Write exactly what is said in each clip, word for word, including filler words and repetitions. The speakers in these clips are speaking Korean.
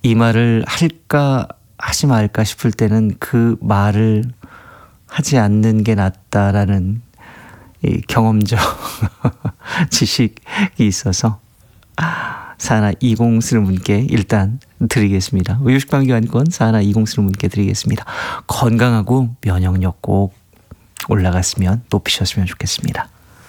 이 말을 할까 하지 말까 싶을 때는 그 말을 하지 않는 게 낫다라는 이 경험적 지식이 있어서 사나 이공쓰는 분께 일단 드리겠습니다. 의료식품 교환권 사나 이공쓰는 분께 드리겠습니다. 건강하고 면역력 꼭 올라갔으면 높이셨으면 좋겠습니다.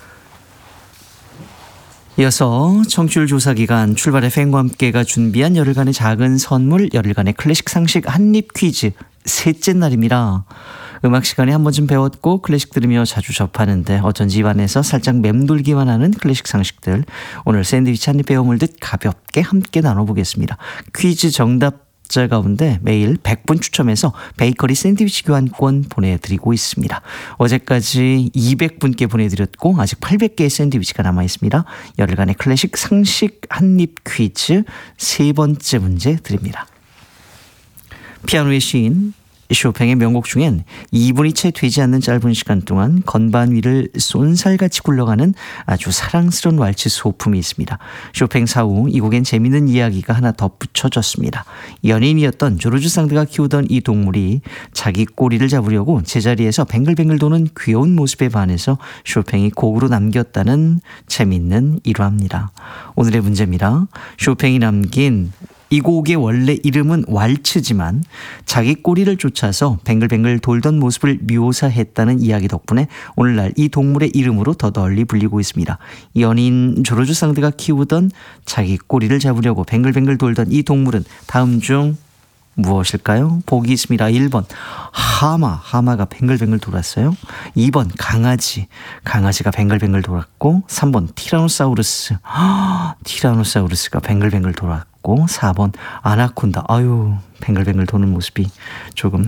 이어서 청취율 조사 기간 출발의 팬과 함께가 준비한 열흘간의 작은 선물, 열흘간의 클래식 상식 한입 퀴즈 셋째 날입니다. 음악 시간에 한 번쯤 배웠고 클래식 들으며 자주 접하는데 어쩐지 입안에서 살짝 맴돌기만 하는 클래식 상식들, 오늘 샌드위치 한입 배워 물듯 가볍게 함께 나눠보겠습니다. 퀴즈 정답자 가운데 매일 백 분 추첨해서 베이커리 샌드위치 교환권 보내드리고 있습니다. 어제까지 이백 분께 보내드렸고 아직 팔백 개의 샌드위치가 남아있습니다. 열흘간의 클래식 상식 한입 퀴즈 세 번째 문제 드립니다. 피아노의 시인 쇼팽의 명곡 중엔 이 분이 채 되지 않는 짧은 시간 동안 건반 위를 쏜살같이 굴러가는 아주 사랑스러운 왈츠 소품이 있습니다. 쇼팽 사후 이 곡엔 재미있는 이야기가 하나 덧붙여졌습니다. 연인이었던 조르주 상드가 키우던 이 동물이 자기 꼬리를 잡으려고 제자리에서 뱅글뱅글 도는 귀여운 모습에 반해서 쇼팽이 곡으로 남겼다는 재미있는 일화입니다. 오늘의 문제입니다. 쇼팽이 남긴 이 곡의 원래 이름은 왈츠지만 자기 꼬리를 쫓아서 뱅글뱅글 돌던 모습을 묘사했다는 이야기 덕분에 오늘날 이 동물의 이름으로 더 널리 불리고 있습니다. 연인 조르주 상드가 키우던 자기 꼬리를 잡으려고 뱅글뱅글 돌던 이 동물은 다음 중 무엇일까요? 보기 있습니다. 일 번 하마, 하마가 뱅글뱅글 돌았어요. 이 번 강아지, 강아지가 뱅글뱅글 돌았고, 삼 번 티라노사우루스, 허, 티라노사우루스가 뱅글뱅글 돌았고, 사 번 아나콘다. 아유, 뱅글뱅글 도는 모습이 조금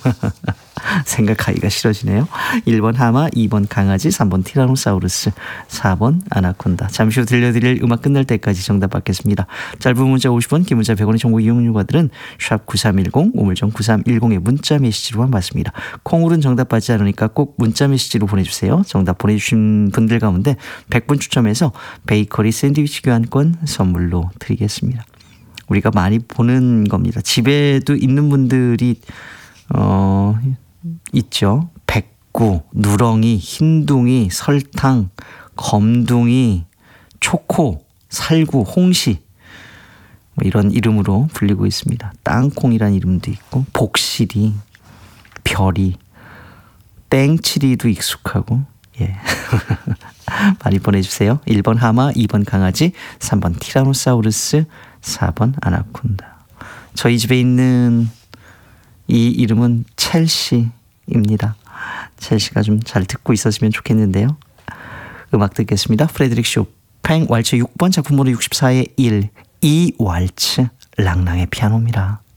생각하기가 싫어지네요. 일 번 하마, 이 번 강아지, 삼 번 티라노사우루스, 사 번 아나콘다. 잠시 후 들려드릴 음악 끝날 때까지 정답 받겠습니다. 짧은 문자 오십 원, 긴 문자 백 원의 정보 이용료가들은 샵 구삼일공, 우물정 구삼일공의 문자 메시지로만 받습니다. 콩으로는 정답 받지 않으니까 꼭 문자 메시지로 보내주세요. 정답 보내주신 분들 가운데 백 분 추첨해서 베이커리 샌드위치 교환권 선물로 드리겠습니다. 우리가 많이 보는 겁니다. 집에도 있는 분들이 어, 있죠. 백구, 누렁이, 흰둥이, 설탕, 검둥이, 초코, 살구, 홍시, 뭐 이런 이름으로 불리고 있습니다. 땅콩이라는 이름도 있고, 복실이, 별이, 땡치리도 익숙하고, 예. 많이 보내주세요. 일 번 하마, 이 번 강아지, 삼 번 티라노사우루스, 사 번 아나콘다. 저희 집에 있는 이 이름은 첼시입니다. 첼시가 좀 잘 듣고 있었으면 좋겠는데요. 음악 듣겠습니다. 프레드릭 쇼팽 왈츠 육 번 작품번호 육십사의 일, 이 왈츠 랑랑의 피아노입니다.